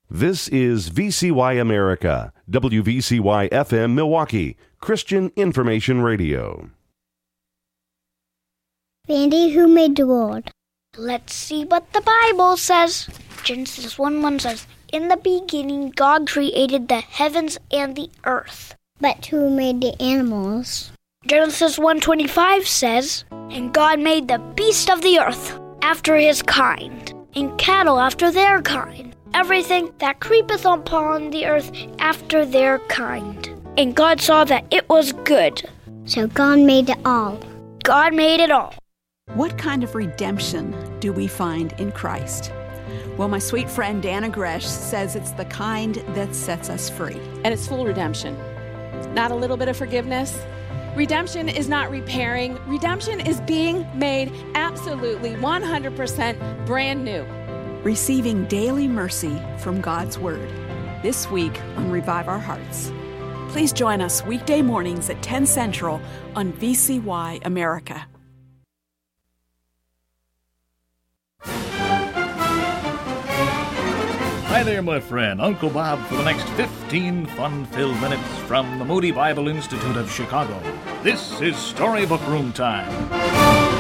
This is VCY America, WVCY FM Milwaukee, Christian Information Radio. Randy, who made the world? Let's see what the Bible says. Genesis 1:1 says, "In the beginning, God created the heavens and the earth." But who made the animals? Genesis 1:25 says, "And God made the beast of the earth after his kind, and cattle after their kind, everything that creepeth upon the earth after their kind. And God saw that it was good." So God made it all. God made it all. What kind of redemption do we find in Christ? Well, my sweet friend Dana Gresh says it's the kind that sets us free. And it's full redemption. Not a little bit of forgiveness. Redemption is not repairing. Redemption is being made absolutely 100% brand new. Receiving daily mercy from God's Word. This week on Revive Our Hearts. Please join us weekday mornings at 10 Central on VCY America. Hi there, my friend. Uncle Bob for the next 15 fun-filled minutes from the Moody Bible Institute of Chicago. This is Storybook Room Time.